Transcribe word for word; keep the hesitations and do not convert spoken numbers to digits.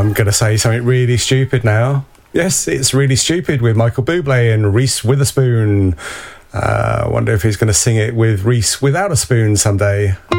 I'm going to say something really stupid now. Yes, it's Really Stupid with Michael Bublé and Reese Witherspoon. I uh, wonder if he's going to sing it with Reese without a spoon someday.